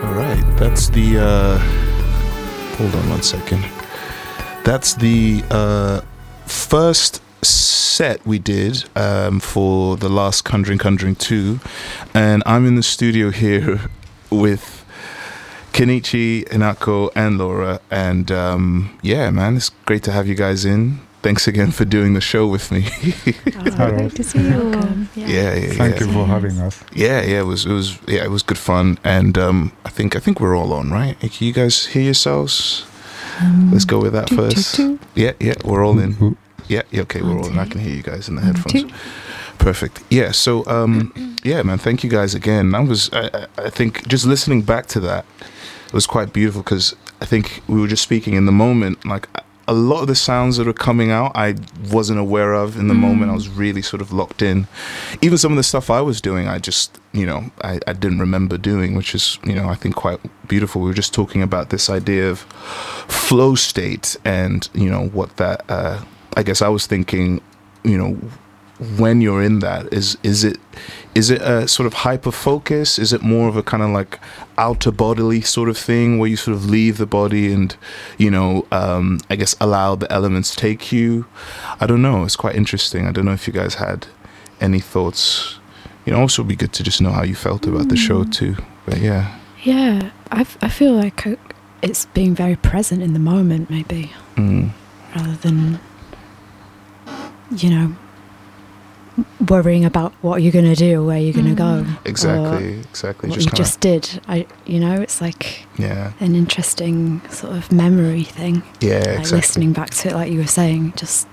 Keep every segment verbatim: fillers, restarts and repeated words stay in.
All right, that's the, uh, hold on one second. That's the uh, first set we did um, for the last Conjuring Conjuring two. And I'm in the studio here with Kenichi, Hinako, and Laura. And um, yeah, man, it's great to have you guys in. Thanks again for doing the show with me. Oh, great to see you. Welcome. Yeah, yeah, yeah. Thank yeah. you for having us. Yeah, yeah, it was, it was, yeah, it was good fun, and um, I think, I think we're all on, right? Can you guys hear yourselves? Um, Let's go with that two, first. two, two. Yeah, yeah, we're all in. Ooh. Yeah, yeah, okay, we're One, all in. I two. can hear you guys in the One, headphones. two. Perfect. Yeah, so um, yeah, man, thank you guys again. I was, I, I I think, just listening back to that, it was quite beautiful because I think we were just speaking in the moment, like. A lot of the sounds that are coming out, I wasn't aware of in the mm. moment. I was really sort of locked in. Even some of the stuff I was doing, I just, you know, I, I didn't remember doing, which is, you know, I think quite beautiful. We were just talking about this idea of flow state and, you know, what that, uh, I guess I was thinking, you know, when you're in that, is is it is it a sort of hyper focus? Is it more of a kind of like outer bodily sort of thing where you sort of leave the body and, you know, um, I guess allow the elements take you? I don't know. It's quite interesting. I don't know if you guys had any thoughts. You know, also it'd be good to just know how you felt about mm. the show too. But yeah. Yeah, I, f- I feel like it's being very present in the moment, maybe, mm. rather than, you know, worrying about what you're going to do, where you're going to mm. go. Exactly, exactly. What just you kinda, just did. I, you know, it's like yeah. an interesting sort of memory thing. Yeah, like exactly. Listening back to it, like you were saying, just,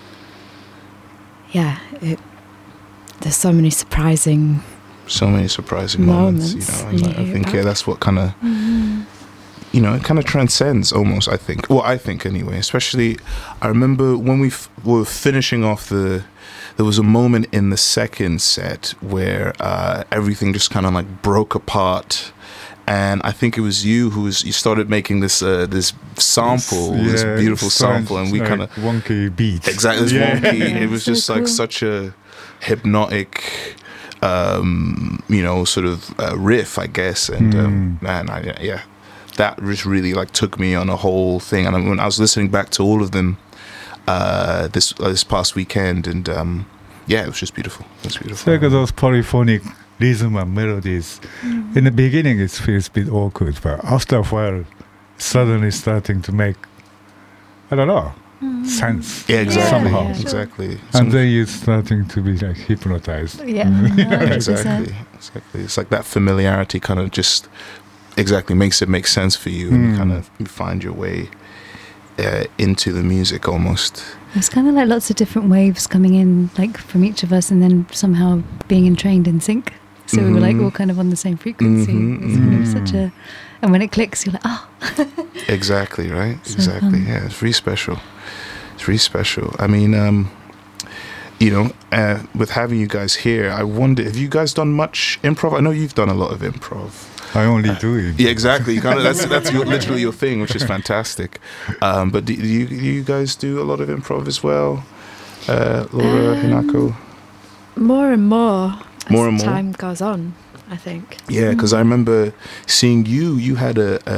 yeah, it, there's so many surprising So many surprising moments, moments you know. And you I think, back. yeah, that's what kind of... Mm. You know, it kind of transcends almost, I think. Well, I think anyway. Especially, I remember when we f- were finishing off the... There was a moment in the second set where uh, everything just kind of like broke apart. And I think it was you who was... You started making this uh, this sample, yeah, this beautiful sample. And we like kind of... wonky beat. Exactly, this yeah. wonky. It was So just cool. like such a hypnotic... Um, you know, sort of uh, riff, I guess. And mm. um, man, I, yeah. That just really like took me on a whole thing, and when I was listening back to all of them uh, this uh, this past weekend, and um, yeah, it was just beautiful. It was beautiful. It's like those polyphonic rhythm and melodies. Mm. In the beginning, it feels a bit awkward, but after a while, suddenly starting to make, I don't know, Mm. sense. Yeah, exactly. Somehow. Yeah, sure. Exactly. And Some- then you're starting to be like hypnotized. Yeah, yeah, exactly. Exactly. It's like that familiarity kind of just exactly makes it make sense for you, and Mm. you kind of you find your way uh, into the music almost. It's kind of like lots of different waves coming in, like from each of us, and then somehow being entrained in sync. So mm-hmm. we were like all kind of on the same frequency. Mm-hmm, It's kind of mm-hmm. such a, and when it clicks, you're like, oh. Exactly, right? So exactly. fun. Yeah, it's really special. It's really special. I mean, um, you know, uh, with having you guys here, I wonder, have you guys done much improv? I know you've done a lot of improv. I only do it. Yeah, exactly. You kind of that's that's your, literally your thing, which is fantastic. Um, but do, do you do you guys do a lot of improv as well, uh, Laura, Um, Hinako? More and more More as and more? time goes on, I think. Yeah, because I remember seeing you. You had a,